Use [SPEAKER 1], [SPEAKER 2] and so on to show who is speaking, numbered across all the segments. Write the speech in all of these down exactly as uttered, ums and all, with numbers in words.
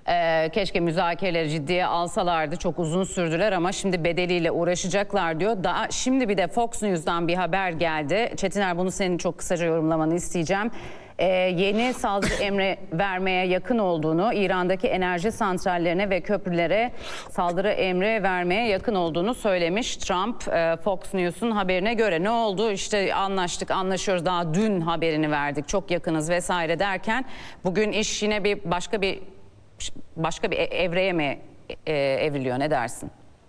[SPEAKER 1] Ee, keşke müzakereleri ciddiye alsalardı, çok uzun sürdüler ama şimdi bedeliyle uğraşacaklar diyor. Daha şimdi bir de Fox News'dan bir haber geldi. Çetiner, bunu senin çok kısaca yorumlamanı isteyeceğim. Ee, yeni saldırı emri vermeye yakın olduğunu, İran'daki enerji santrallerine ve köprülere saldırı emri vermeye yakın olduğunu söylemiş Trump. Ee, Fox News'un haberine göre ne oldu? İşte anlaştık, anlaşıyoruz, daha dün haberini verdik, çok yakınız vesaire derken bugün iş yine bir başka bir başka bir evreye mi e, evriliyor, ne dersin?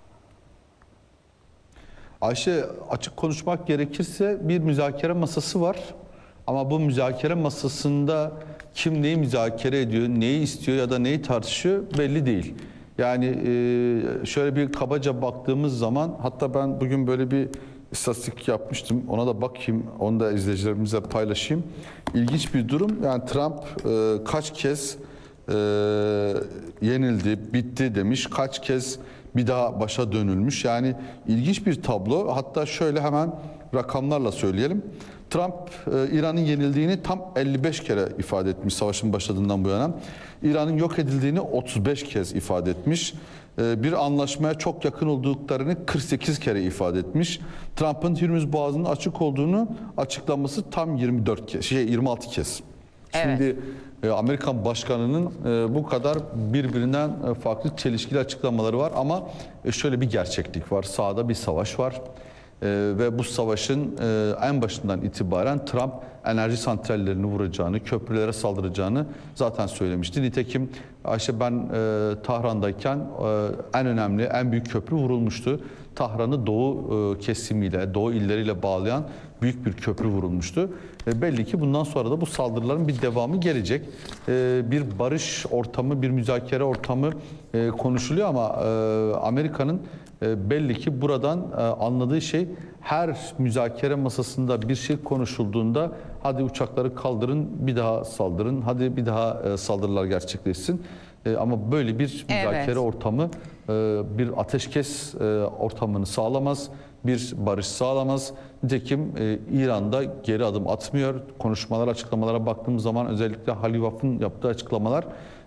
[SPEAKER 2] Ayşe, açık konuşmak gerekirse bir müzakere masası var. Ama bu müzakere masasında kim neyi müzakere ediyor, neyi istiyor ya da neyi tartışıyor belli değil. Yani şöyle bir kabaca baktığımız zaman, hatta ben bugün böyle bir istatistik yapmıştım. Ona da bakayım, onu da izleyicilerimize paylaşayım. İlginç bir durum. Yani Trump kaç kez yenildi, bitti demiş, kaç kez bir daha başa dönülmüş. Yani ilginç bir tablo. Hatta şöyle hemen rakamlarla söyleyelim. Trump İran'ın yenildiğini tam elli beş kere ifade etmiş savaşın başladığından bu yana. İran'ın yok edildiğini otuz beş kez ifade etmiş. Bir anlaşmaya çok yakın olduklarını kırk sekiz kere ifade etmiş. Trump'ın Hürmüz Boğazı'nın açık olduğunu açıklaması tam yirmi dört kez, şey yirmi altı kez.
[SPEAKER 1] Evet.
[SPEAKER 2] Şimdi Amerikan başkanının bu kadar birbirinden farklı çelişkili açıklamaları var ama şöyle bir gerçeklik var. Sahada bir savaş var. Ee, ve bu savaşın e, en başından itibaren Trump enerji santrallerini vuracağını, köprülere saldıracağını zaten söylemişti. Nitekim Ayşe, ben e, Tahran'dayken e, en önemli, en büyük köprü vurulmuştu. Tahran'ı doğu e, kesimiyle, doğu illeriyle bağlayan büyük bir köprü vurulmuştu. E, belli ki bundan sonra da bu saldırıların bir devamı gelecek. E, bir barış ortamı, bir müzakere ortamı e, konuşuluyor ama e, Amerika'nın belli ki buradan anladığı şey, her müzakere masasında bir şey konuşulduğunda hadi uçakları kaldırın, bir daha saldırın, hadi bir daha saldırılar gerçekleşsin. Ama böyle bir müzakere evet. ortamı bir ateşkes ortamını sağlamaz, bir barış sağlamaz. Nitekim İran'da geri adım atmıyor. Konuşmalar, açıklamalara baktığımız zaman özellikle Halivaf'ın yaptığı açıklamalar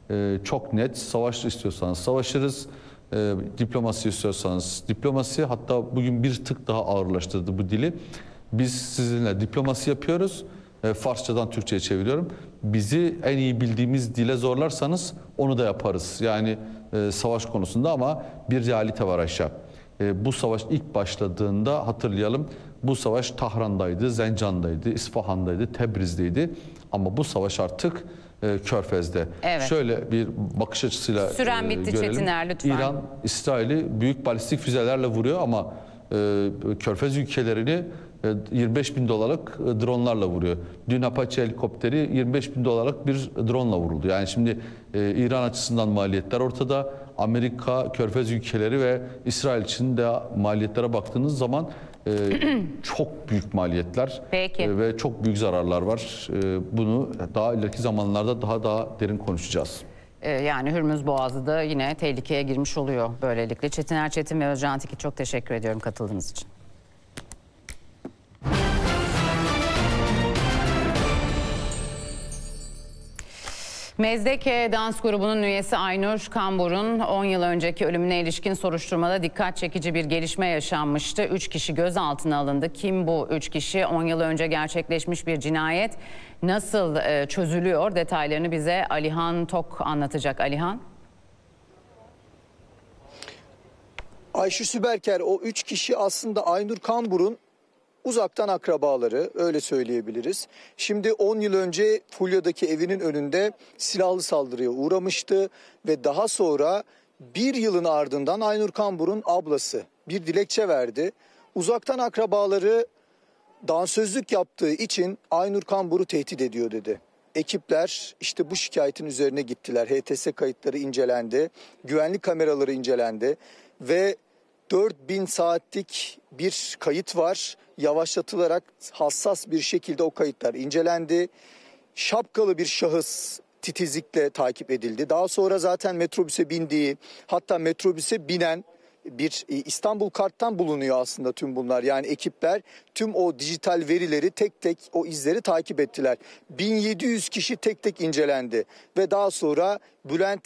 [SPEAKER 2] çok net. Savaş istiyorsanız savaşırız. E, diplomasi istiyorsanız diplomasi, hatta bugün bir tık daha ağırlaştırdı bu dili. Biz sizinle diplomasi yapıyoruz. E, Farsçadan Türkçe'ye çeviriyorum. Bizi en iyi bildiğimiz dile zorlarsanız onu da yaparız. Yani e, savaş konusunda, ama bir realite var aşağı. E, bu savaş ilk başladığında hatırlayalım. Bu savaş Tahran'daydı, Zencan'daydı, İsfahan'daydı, Tebriz'deydi. Ama bu savaş artık Körfez'de. Evet. Şöyle bir bakış açısıyla
[SPEAKER 1] Süren bitti,
[SPEAKER 2] görelim.
[SPEAKER 1] Çetiner, lütfen.
[SPEAKER 2] İran, İsrail'i büyük balistik füzelerle vuruyor ama e, Körfez ülkelerini e, yirmi beş bin dolarlık e, dronlarla vuruyor. Dün Apache helikopteri yirmi beş bin dolarlık bir dronla vuruldu. Yani şimdi e, İran açısından maliyetler ortada. Amerika, Körfez ülkeleri ve İsrail için de maliyetlere baktığınız zaman Ee, çok büyük maliyetler e, ve çok büyük zararlar var. E, bunu daha ileriki zamanlarda daha daha derin konuşacağız.
[SPEAKER 1] Ee, yani Hürmüz Boğazı da yine tehlikeye girmiş oluyor böylelikle. Çetiner Çetin ve Özcan Tiki, çok teşekkür ediyorum katıldığınız için. Mezdeke dans grubunun üyesi Aynur Kambur'un on yıl önceki ölümüne ilişkin soruşturmada dikkat çekici bir gelişme yaşanmıştı. Üç kişi gözaltına alındı. Kim bu üç kişi? on yıl önce gerçekleşmiş bir cinayet nasıl e, çözülüyor? Detaylarını bize Alihan Tok anlatacak. Alihan.
[SPEAKER 3] Ayşe Süberker, o üç kişi aslında Aynur Kambur'un uzaktan akrabaları, öyle söyleyebiliriz. Şimdi on yıl önce Fulya'daki evinin önünde silahlı saldırıya uğramıştı ve daha sonra bir yılın ardından Aynur Kambur'un ablası bir dilekçe verdi. Uzaktan akrabaları dansözlük yaptığı için Aynur Kambur'u tehdit ediyor dedi. Ekipler işte bu şikayetin üzerine gittiler. H T S kayıtları incelendi, güvenlik kameraları incelendi ve dört bin saatlik bir kayıt var. Yavaşlatılarak hassas bir şekilde o kayıtlar incelendi. Şapkalı bir şahıs titizlikle takip edildi. Daha sonra zaten metrobüse bindiği, hatta metrobüse binen bir İstanbul karttan bulunuyor aslında tüm bunlar. Yani ekipler tüm o dijital verileri, tek tek o izleri takip ettiler. bin yedi yüz kişi tek tek incelendi ve daha sonra Bülent